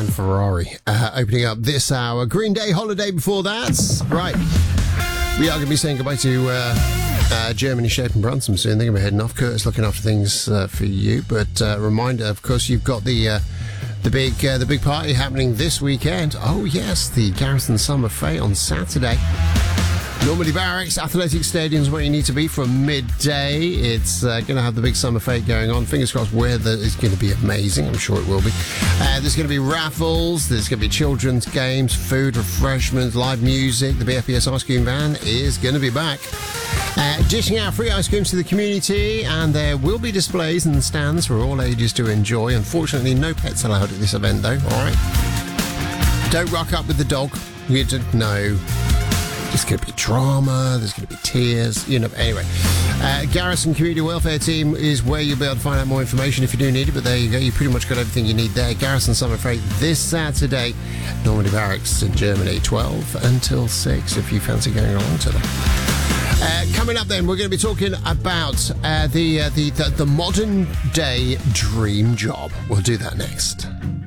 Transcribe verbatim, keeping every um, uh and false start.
and Ferrari uh, opening up this hour. Green Day Holiday before that. Right. We are going to be saying goodbye to uh, uh, Germany, Shape and Brunson soon. They're going to be heading off. Curtis looking after things uh, for you. But uh, reminder, of course, you've got the uh, the big uh, the big party happening this weekend. Oh, yes, the Garrison Summer Fete on Saturday. Normandy Barracks Athletic Stadium's where you need to be from midday. It's uh, going to have the big summer fete going on. Fingers crossed, weather is going to be amazing. I'm sure it will be. Uh, there's going to be raffles. There's going to be children's games, food, refreshments, live music. The B F P S ice cream van is going to be back. Uh, dishing out free ice creams to the community, and there will be displays in the stands for all ages to enjoy. Unfortunately, no pets allowed at this event, though. All right. Don't rock up with the dog. You don't know. There's going to be drama, there's going to be tears, you know. Anyway, uh, Garrison Community Welfare Team is where you'll be able to find out more information if you do need it, but there you go, you pretty much got everything you need there. Garrison Summer Fete this Saturday, Normandy Barracks in Germany, twelve until six, if you fancy going along to that. Uh, coming up then, we're going to be talking about uh, the, uh, the, the the modern day dream job. We'll do that next.